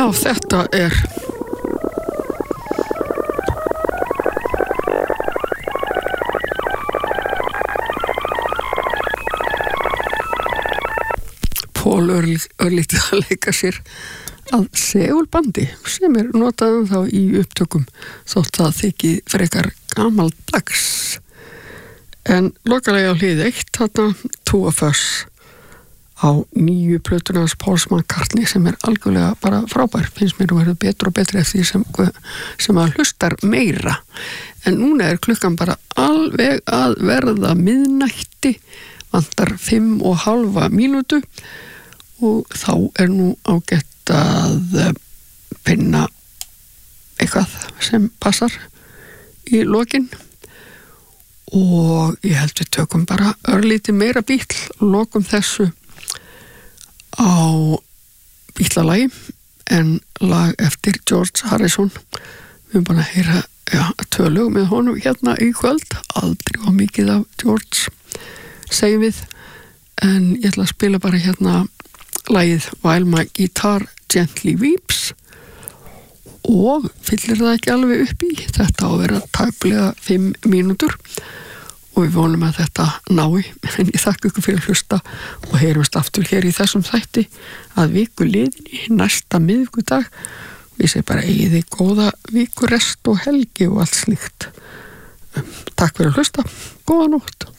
Já, þetta Paul örlítið að leika sér að segulbandi sem notað þá í upptökum þótt það þykir frekar gamaldags. En lokalega á hlið 1 þarna Two of Us á nýju plötuna hans Paul McCartney sem algjörlega bara frábær, finnst mér og verður betur og betri eftir því sem að hlustar meira. En núna klukkan bara alveg að verða miðnætti, vantar 5,5 mínútu og þá nú ágætt að finna eitthvað sem passar í lokin og ég held við tökum bara örlítið meira bítl og lokum þessu á bítlalagi en lag eftir George Harrison. Við erum bara að heyra 2 lög með honum hérna í kvöld, aldrei var mikið af George segjum við, en ég ætla að spila bara hérna lagið While My Guitar Gently Weeps og fyllir það ekki alveg upp í, þetta á að vera tæplega 5 mínútur og við vonum að þetta nái, en ég þakka ykkur fyrir að hlusta og heyrumst aftur hér í þessum þætti að viku liðinni næsta miðvikudag og ég segi bara eigið þið góða vikurest og helgi og allt slíkt. Takk fyrir að hlusta, góða nótt.